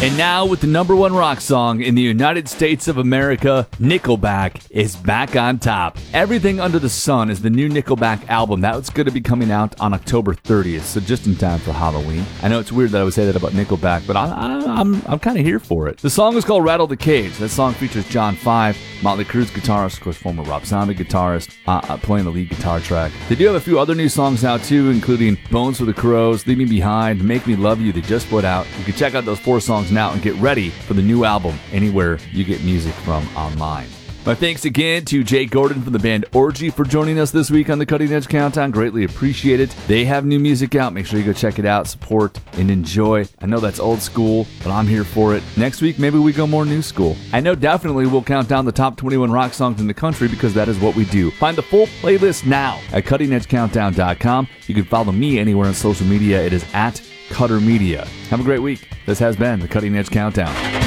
And now with the number one rock song in the United States of America, Nickelback is back on top. Everything Under the Sun is the new Nickelback album. That's going to be coming out on October 30th, so just in time for Halloween. I know it's weird that I would say that about Nickelback, but I'm kind of here for it. The song is called Rattle the Cage. That song features John Five, Motley Crue's guitarist, of course, former Rob Zombie guitarist, playing the lead guitar track. They do have a few other new songs now too, including Bones for the Crows, Leave Me Behind, Make Me Love You, they just put out. You can check out those 4 songs now and get ready for the new album anywhere you get music from online. My thanks again to Jay Gordon from the band Orgy for joining us this week on the Cutting Edge Countdown. Greatly appreciate it. They have new music out. Make sure you go check it out, support, and enjoy. I know that's old school, but I'm here for it. Next week, maybe we go more new school. I know definitely we'll count down the top 21 rock songs in the country because that is what we do. Find the full playlist now at CuttingEdgeCountdown.com. You can follow me anywhere on social media. It is at Cutter Media. Have a great week. This has been the Cutting Edge Countdown.